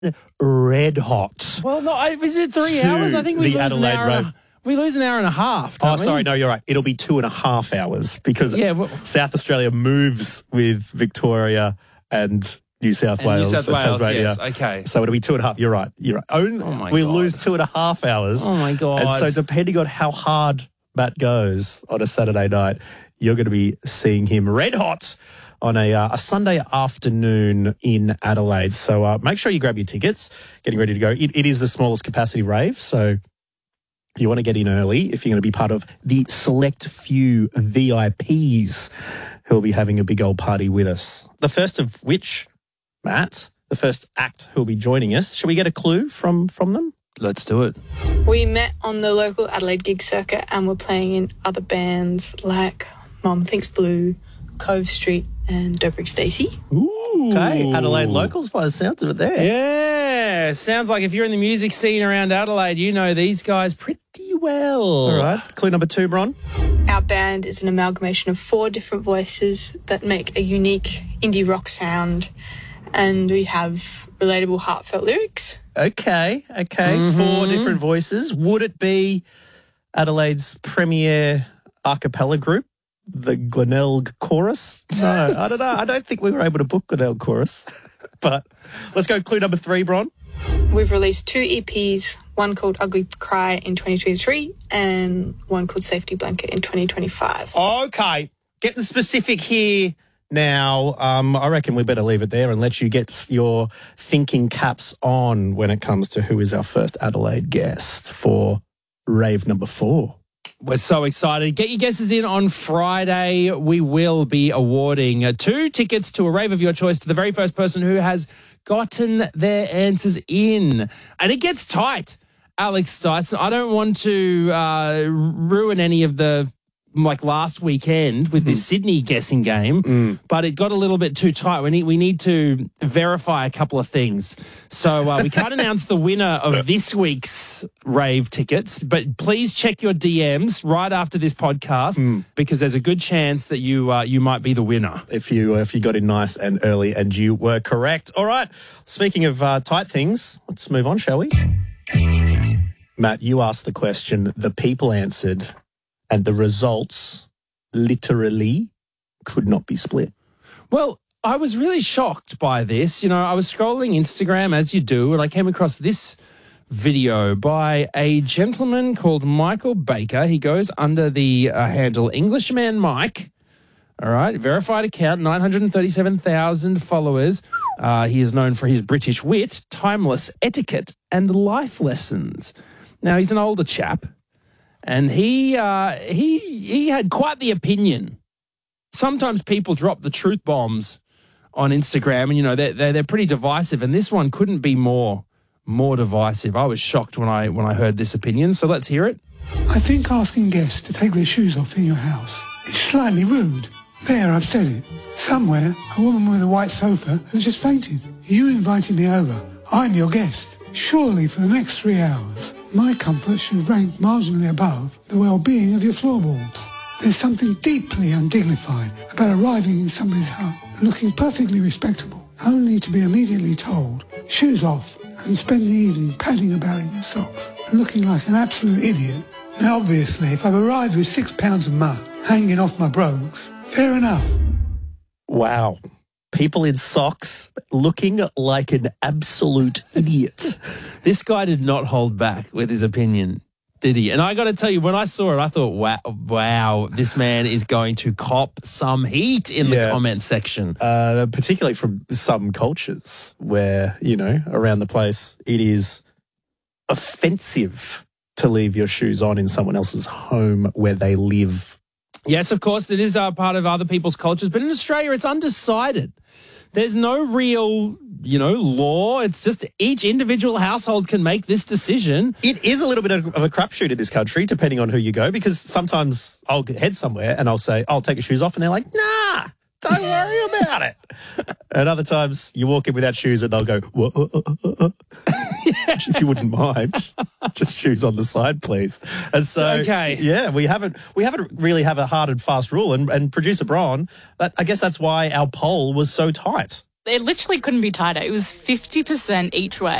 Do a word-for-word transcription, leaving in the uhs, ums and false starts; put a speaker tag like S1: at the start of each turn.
S1: red hot.
S2: Well, no, is it three
S1: to
S2: hours? I think we
S1: the
S2: lose
S1: Adelaide
S2: an hour
S1: Road.
S2: and a, we lose an hour and a half.
S1: Oh,
S2: Don't we?
S1: sorry, no, you're right. It'll be two and a half hours because
S2: Yeah, well-
S1: South Australia moves with Victoria and New South
S2: And New
S1: Wales
S2: South
S1: and
S2: Wales,
S1: Tasmania.
S2: yes, okay.
S1: So it'll be two and a half. You're right. You're right. Only,
S2: Oh, my
S1: we
S2: God.
S1: lose two and a half hours.
S2: Oh, my God.
S1: And so depending on how hard Matt goes on a Saturday night, you're going to be seeing him red hot on a, uh, a Sunday afternoon in Adelaide. So uh, make sure you grab your tickets, getting ready to go. It, it is the smallest capacity rave, so you want to get in early if you're going to be part of the select few V I Ps who will be having a big old party with us. The first of which, Matt, the first act who will be joining us. Shall we get a clue from, from them?
S2: Let's do it.
S3: We met on the local Adelaide gig circuit and we're playing in other bands like Mum Thinks Blue, Cove Street and Dobrich Stacey.
S2: Ooh.
S1: Okay, Adelaide locals by the sounds of it there.
S2: Yeah, sounds like if you're in the music scene around Adelaide, you know these guys pretty well.
S1: All right, clue number two, Bron.
S3: Our band is an amalgamation of four different voices that make a unique indie rock sound, and we have relatable, heartfelt lyrics.
S1: Okay, okay,
S2: Mm-hmm.
S1: four different voices. Would it be Adelaide's premier a cappella group, the Glenelg Chorus? No, I don't know. I don't think we were able to book Glenelg Chorus. But let's go clue number three, Bron.
S3: We've released two E Ps, one called Ugly Cry in twenty twenty-three and one called Safety Blanket in twenty twenty-five.
S1: Okay, getting specific here now. Um, I reckon we better leave it there and let you get your thinking caps on when it comes to who is our first Adelaide guest for rave number four.
S2: We're so excited. Get your guesses in on Friday. We will be awarding uh, two tickets to a rave of your choice to the very first person who has gotten their answers in. And it gets tight, Alex Dyson. I don't want to uh, ruin any of the, like last weekend with this Sydney guessing game,
S1: Mm.
S2: but it got a little bit too tight. We need we need to verify a couple of things. So uh, we can't announce the winner of this week's rave tickets, but please check your D Ms right after this podcast
S1: Mm.
S2: because there's a good chance that you uh, you might be the winner.
S1: If you if you got in nice and early and you were correct. All right. Speaking of uh, tight things, let's move on, shall we? Matt, you asked the question. The people answered. And the results literally could not be split.
S2: Well, I was really shocked by this. You know, I was scrolling Instagram as you do, and I came across this video by a gentleman called Michael Baker. He goes under the uh, handle Englishman Mike. All right, verified account, nine hundred thirty-seven thousand followers. Uh, he is known for his British wit, timeless etiquette, and life lessons. Now, he's an older chap. And he uh, he he had quite the opinion. Sometimes people drop the truth bombs on Instagram, and you know they're they're, they're pretty divisive. And this one couldn't be more more divisive. I was shocked when I when I heard this opinion. So let's hear it.
S4: I think asking guests to take their shoes off in your house is slightly rude. There, I've said it. Somewhere, a woman with a white sofa has just fainted. You invited me over. I'm your guest. Surely, for the next three hours, my comfort should rank marginally above the well-being of your floorboards. There's something deeply undignified about arriving in somebody's home, looking perfectly respectable, only to be immediately told, shoes off, and spend the evening padding about in your socks, looking like an absolute idiot. Now, obviously, if I've arrived with six pounds of mud hanging off my brogues, fair enough.
S1: Wow. People in socks looking like an absolute idiot.
S2: This guy did not hold back with his opinion, did he? And I got to tell you, when I saw it, I thought, wow, wow, this man is going to cop some heat in
S1: Yeah.
S2: the comment section.
S1: Uh, particularly from some cultures where, you know, around the place, it is offensive to leave your shoes on in someone else's home where they live.
S2: Yes, of course, it is uh, part of other people's cultures, but in Australia, it's undecided. There's no real, you know, law. It's just each individual household can make this decision.
S1: It is a little bit of a crapshoot in this country, depending on who you go, because sometimes I'll head somewhere and I'll say, I'll take your shoes off, and they're like, nah, don't worry about it. And other times you walk in without shoes and they'll go, whoa, uh, uh, uh, uh. If you wouldn't mind, just shoes on the side, please. And so,
S2: Okay.
S1: yeah, we haven't we haven't really have a hard and fast rule. And, and producer Bron, that, I guess that's why our poll was so tight.
S5: It literally couldn't be tighter. It was fifty percent each way.